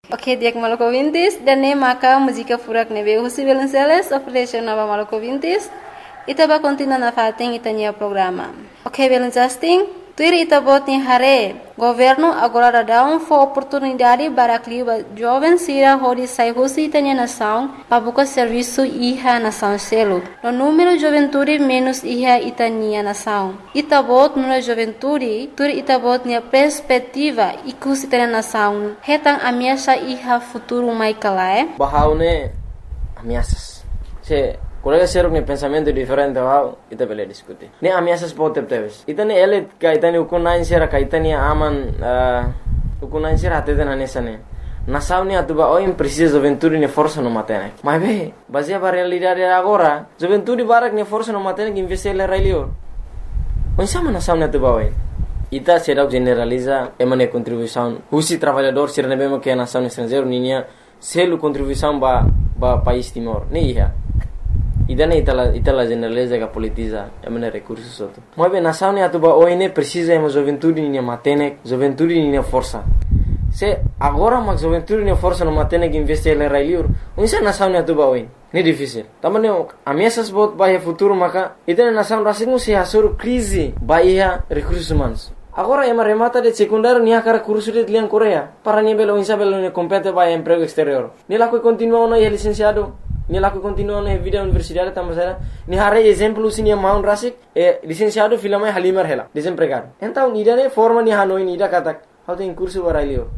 Ok, dia que maluco vintis, dan ne maka música furak ne veio José Belenceles, oferece nova maluco vintis, itaba continua na fating itania programa. Ok, Belenceles, tuir itabot ni hare, governo agora dá oportunidade para que jovens sira hodi sai José itania nação, para buscar serviço iha nação selo. No número juventude menos iha itania nação. Itabot no juventude, tuir itabot ni perspectiva ikus itania nação. Hetang ameaça iha futuro mai kalae. Bahaune ameaças. Se colega seruk ne pensamento diferente wow ita bele diskuti ne ameaças pode teves ita ne ele ka ita ne ukunain sera ka ita ne aman ukunain sera ate na nesane nasau ne atuba o precisa juventude ne força no matene mas be baseia para realidade agora juventude barak ne força no matene que investir le railio onsama nasau ne atuba o ita será generaliza emane contribuição husi trabalhador sera ne bema que nação estrangeiro ninia selu contribuição ba país Timor ne ia idane itala generaliza que politiza emane recursos outro mas bem nação ne atuba oine precisa emo juventude ne matene juventude ne força se agora mas juventude ne força no matene que investir le railiur unsa nação ne atuba oine ne difícil tamane ameaças bot bahia futuro maka idane nação rasingu se hasur crise bahia recursos humanos agora ema remata de secundário nia cara curso de lian Coreia para ni belo insa belo ne compete bahia emprego exterior ni la que continua no é licenciado ni la que continua na vida universidade tamasera ni hare exemplo sini maun rasik licenciado filama halimar hela desempregado então idane forma ni hanoi ni da katak how tem curso barailio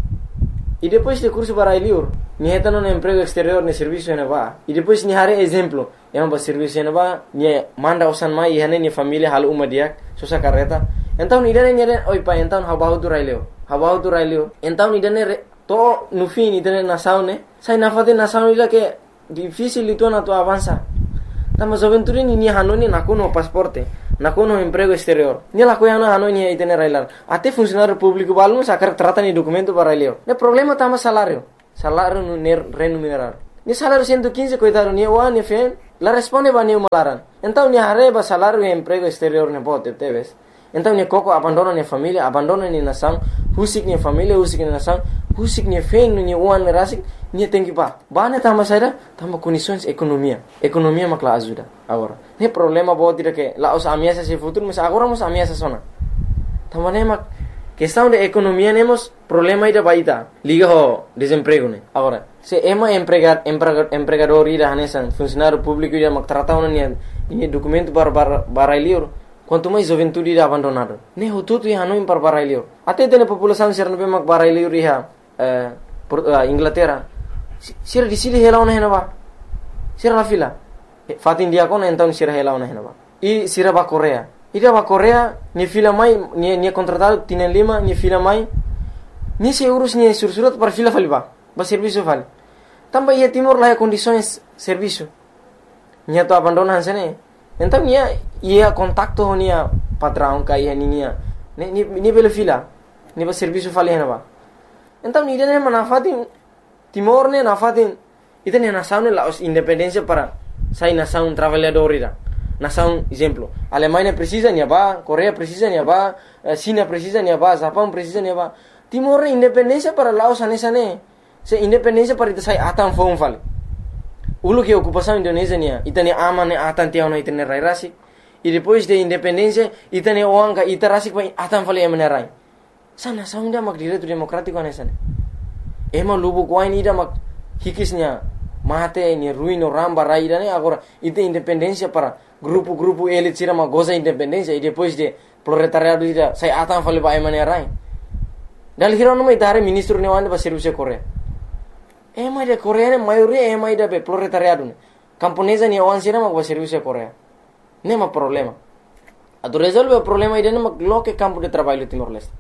e depois de curso barailio ni hetano no emprego exterior ne serviço ena va e depois ni hare exemplo ema ba serviço ena va ni manda osan mai ihane ni família hal umadiak sosa carreta então idane ni oi pa então habahu tu railio então idane to no fim idane nação ne sai na fade nação ila que difícil itu na tu avança tama juventude ni hanoni nakuno pasporte nakuno emprego exterior ni la koyana hanoni itene railar ate funcionário público balmo sakar trata ni documento para elio ne problema tama salário no remunerar ni salário 115 coitado ni wa ni fen la responde ba ni malaran então ni arreba salário e emprego exterior ne bote teves então ni koko abandona ni família abandona ni nação husik ni família husik ni nação husik ni fen ni uan rasik ni tengi ba bane tama saida tama condições economia makla ajuda agora ne problema bot dire que la os ameaças se futuro mas agora mos ameaças sona tama ne mak questão de economia nemos problema ida baita liga ho desemprego ne agora se ema empregador ida hanesan funcionário público ida mak trata ona ni documento para lior quanto mais juventude ida abandonado ne ho tutu ya no para barailio até tene população ser no mak barailio riha Inglaterra sira disili hela ona henaba sira la fila fatin dia kona então sira hela ona henaba e sira ba Coreia ida ba Coreia ni fila mai ni contratado tiene lima ni fila mai ni se urus ni sursurat para fila faliba ba serviço vale tamba ia Timor la condições serviço ni to abandonan sene então ia contacto nia patrão ka ia ni belo fila ni ba serviço vale henaba então ni dene manafatin Timor ne nafatin itene nação ne la independência para sai nação trabalhador ira nação exemplo Alemanha precisa ni ba Coreia precisa ni ba China precisa ni ba Japão precisa ni ba Timor independência para Laos anesane se independência para ita sai atan fon vale ulu que ocupação Indonésia nia itene amane atan tiao na itene rai rasi e depois de independência itene oanga itarasi pa atan vale emenerai sana saunda mak direito democrático anesane ema lubu kwain ida mak hikisnya mate ni ruino ramba raida ne agora ite independência para grupo elite sira mak goza independência e depois de proletariado ida sai atan vale ba emenerai dal hirono mai dare ministro ne wande ba serviço Coreia ema de Coreia ne maioria ema ida be proletariado ne camponesa ni awan sira mak ba serviço Coreia nema problema ado resolve o problema ida ne mak loke campo de trabalho Timor-Leste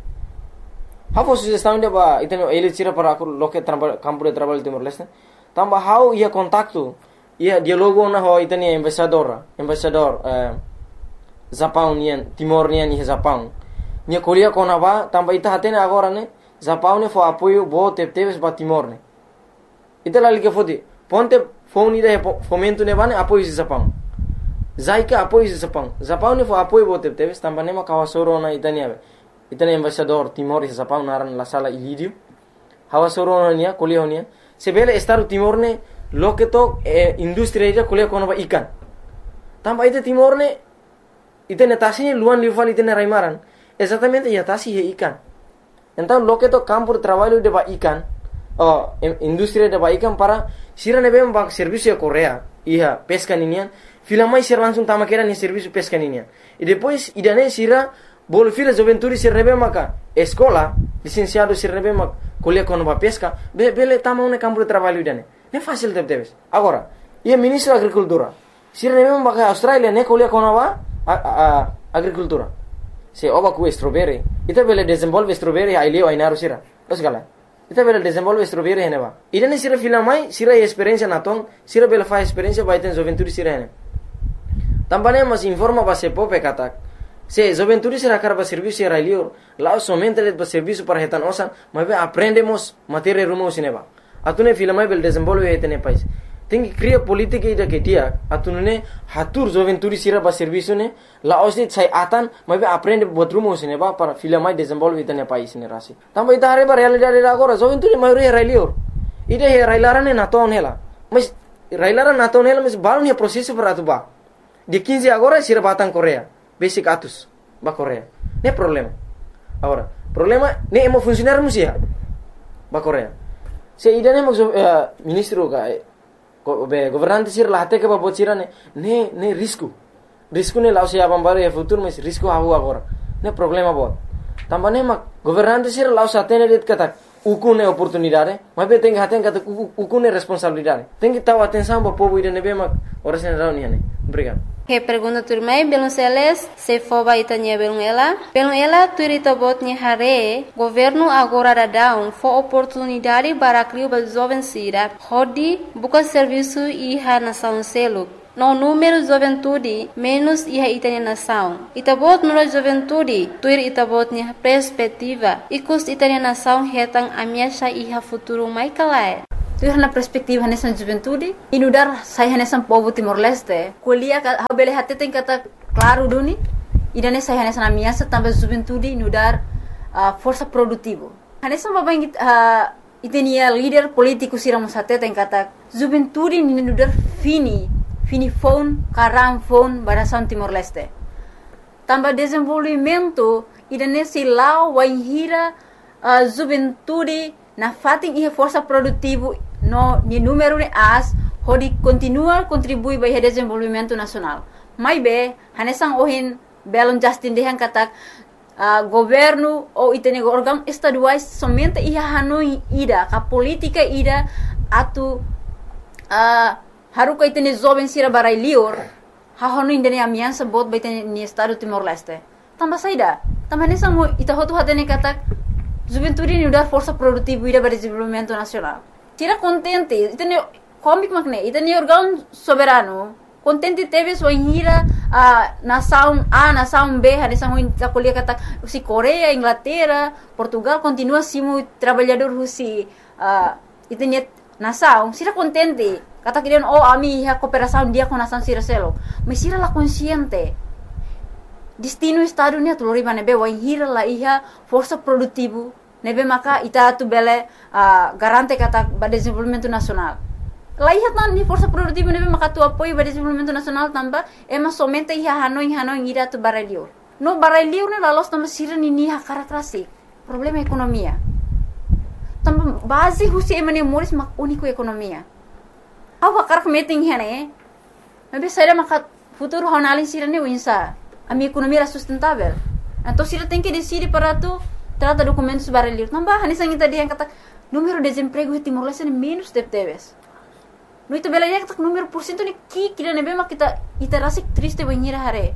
How sugestão de ba iteno ele tira para loke campo de trabalho Timor-Leste tamba how ia contacto ia dialogo na ho iteni embaixador Japão nian Timor nian ni Japão nia kolia kona ba tamba ita hatene agora ne Japão ne fo apoio bo teves ba Timor ne ita la liga fodi ponte phone ida fomento ne bane apoio Japão zaika apoio Japão ne fo apoio bo teves tamba ne ma kawasoro na itania itene embaixador Timor e Japão naran la sala Ilírio hawa soronia kuliah sebele Estado Timor ne loke to industri aja kuliah kono ba ikan tamba ite Timor ne ite netasi luan liuval ite raimaran exatamente ya tasi he ikan então loke to campo de trabalho de ba ikan industri de ba ikan para sira nebe ba serviço Korea ia pesca ninian filamai sira langsung tama kera ni serviço pesca ninian e depois idane sira bol fila juventude sira nebe maka escola licenciado sira nebe mak kuliah kono ba pesca bele tama un campo de trabalho idane ne fácil debes agora ia ministro agricultura sira nebe maka Australia ne kuliah kono ba agricultura se oba ku strawberry ita bele desenvolve strawberry ai leo ai naru sira terus gala ita bele desenvolve strawberry hene ba idane sira filamai sira experiência naton sira bele fa experiência ba iten juventude sira hene tambane mas informa ba se pope katak se juventude sira karba serviço era leo lá somente le ba serviço para hetan osan mas aprendemos matéria rumo sineba atune filamai bele desenvolve etene país tem que criar política ida que dia atunune hatur juventude sira ba serviço ne la osni sai atan mas aprende buat rumo sineba para filamai desenvolve etene país ne rasi tamba ita are ba realidade agora juventude maioria era leo ida he railarane naton hela mas railaran naton hela mas balon he processo para atuba de 15 agora sira batang Korea basic atus ba Korea ne problema agora problema ne emo funcionar musia ba Korea se ida ne mo ministro ka governante sir lahte ke ba bocira ne risco ne lao se abam bare futuro mas risco hahu agora ne problema bot tambane ma governante sir lao satene det kata ukune oportunidade mas be tem haten kata ukune responsabilidade tem que tahu atenção ba povo ida ne be ma ora sen rauni ne obrigado. Que pergunta turmai belum seles se foba itanya belum ela turita botnya hare governo agora dadão fo oportunidade para criar ba jovem sira hodi buka serviço iha nação selo no número juventude menos iha itanya nação itabot nura juventude tuir itabotnya perspectiva ikus itanya nação hetang amiasha iha futuro mai kalai. Tu na perspektiva nessa juventude inudar sai nessa povo Timor-Leste kuliah habele hatte tem kata claro duni idane sai nessa na minha também juventude inudar força produtivo nessa babang itenia líder político siramos hatte tem kata juventude inudar fini phone karam phone barasan Timor-Leste também desenvolvimento idane silau waihira juventude na fating ia força produtivo no ni número de as hodi continua contribui para o desenvolvimento nacional mai be hanesang ohin belon Justin dehan katak governo ou itene órgão estaduais somente ia hanoi ida ka política ida atu haruka itene jovem sira barai lior ha honu indene amiansa bot baitene ni estado Timor-Leste tamba saida tamba hanesang ita hotu hatene katak juventude ni udar força produtiva ida para desenvolvimento nacional tira contente itene comic makne itene órgão soberano contente teve sua hira nação A nação B hanesang ita kuliah kata si Korea Inglaterra Portugal continua simu trabalhador husi itene nação sira contente kata kirian ami ha cooperação dia com nação sira selo mas sira la consciente destino estado ni atulori manebe wa hira la iha força produtivo nebe maka ita tu bele garante kata ba desenvolvimento nacional la iha tan ni força produtivo nebe maka tu apoio ba desenvolvimento nacional tamba ema somente iha hanoi ira tu barelio no barelio ne la los tamba sira ni ha karatrasi problema ekonomia tamba base husi emane moris mak unico ekonomia awa karak meeting hene nebe saira maka futuro honalin sira ne winsa a minha economia era sustentável. Então, se ele tem que decidir para tu trata documentos barulhos, não vai. Hanis angin tadi yang kata número de desemprego di Timor-Leste ni menos teves. No itu bela yang kata número porcento ni kira nebe mak kita rasik triste banhira hare.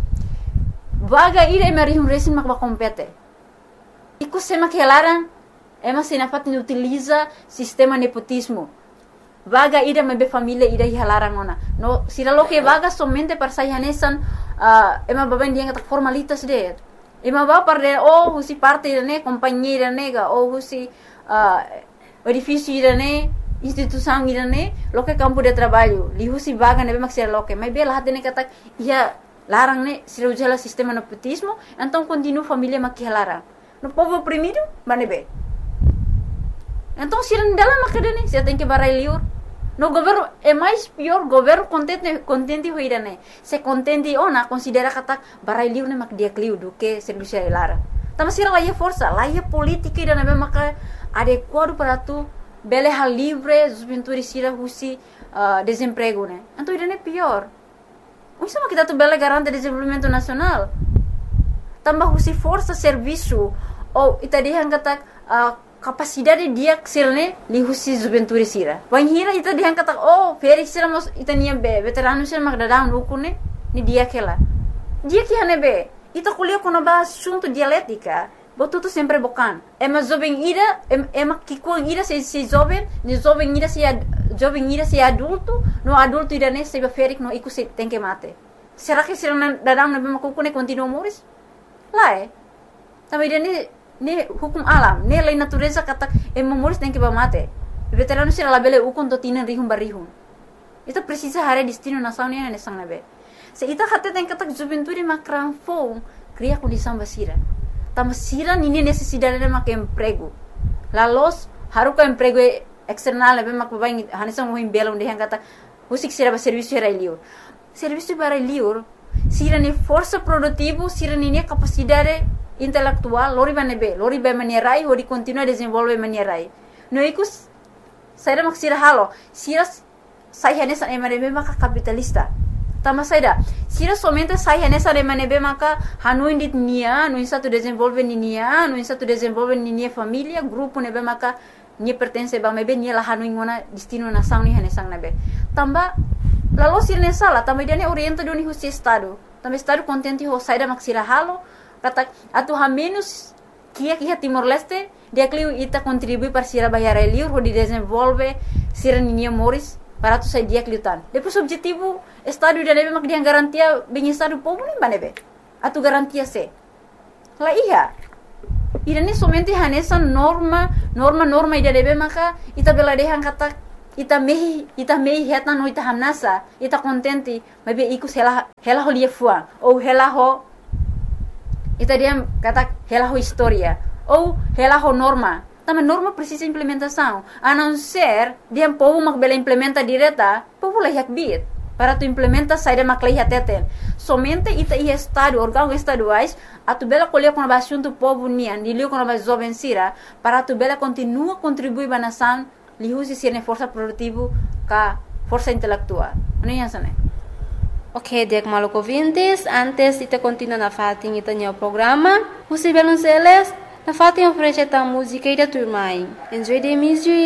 Vaga ira emarihum resin mak kompete. Iku sema kelaran ema sinafat ni utiliza sistema nepotismo. Vaga ida mebe família ida hilarang ona. No sira lo que vaga somente para sayanesan ema baben dia kata formalitas de. Ema ba parde husi parte ne companhia nega husi edifício ne instituição ne lo que campo de trabalho. Li husi vaga nebe mak sira lo que. Mas bela hatene kata ia larang ne sira ujala sistema nepotismo, então continua família mak hilarang. No povo oprimido, manebe. Então, se não dela macadane, você tem que barai liur. No governo é mais pior, governo contente hoira né. Se contente ona considera kata barai liur né mak dia kliu do que serviço lara. Tama sira lá força, lá política ida né maka adequado para tu bele hal livre, juventude sira husi desemprego né. Então ida né pior. Isso mas kita tu bele garante desenvolvimento nacional. Tambah husi força serviço ou ita dia kata capacidade dia sirne li husi juventude sira. Wan hira ita dia kata feri sira mos ita nia be veterano sira mak dadang ukune ni dia kela. Dia que hane be ita kuliah kono ba assunto dialética. Botu tu sempre bokan. Ema jovem ira ema kikuang ira se jovem, ni jovem ira se adulto, no adulto ira ne se ferik no iku se tem que mate. Será que sira dadang na be makukune continua moris? Lá também ne hukum alam, ne lei natureza kata moris tem que mate. Veterano sira labele ukon to tinan rihum barihum. Itu precisa hare destino nasional ne sang nabe. Se ita kata tem kata juventude makran fo cria condição basira. Tama sira nini necessidade de mak emprego. Lalos haruka emprego external nabe mak babai hanisang mo himbelong de kata usik sira ba serviço era liur. Serviço para liur sira ni força produtivo, sira ni capacidade intelectual, lori ba manierai, hori continua desenvolve manierai. No ikus saira mak sira halo, sira sai hanesa emanebe maka capitalista. Tama saida, sira somente sai hanesa emanebe maka hanuin dit nia, no satu desenvolve ni nia, no satu desenvolve ni nia família, grupo nebe maka ni pertence ba mebe ni la hanuin ngona destino na sang ni hanesang nebe. Tamba lalu sira ne sala, tamba dia ne orienta do ni husi estado. Tamba estado contente ho saida mak sira halo. Kata atu ha menos kia Timor Leste dia kliu ita contribui para sira bayar liur ho di desenvolve sira ninia moris para tu sai dia kliutan. Depois objetivo estado dia nebe mak dia garantia bem estado povo nem banebe. Atu garantia se. La iya. Ida ni somente hanesa norma ida nebe maka ita bela dehan kata ita mehi heta no ita hamnasa ita contente mebe iku hela ho lia fuang ou hela ho ita dia kata hela ho historia ou hela ho norma. Também norma precisa implementação. A não ser dia povo mak bela implementa direta, povo lah yak bit. Para tu implementa saída mak lah teten. Somente ita ia estado órgão estaduais a tu bela colher com a assunto povo nian, dilio com a jovem sira, para tu bela continua contribuir ba nação, li usi sirne força produtivo ka força intelectual. Ano yan sana? Ok, dek maluco ouvintes, antes de continuar na fatin ita o programa, Usi Belonceles, na fatin oferece a música e da turma. Enjoy the music.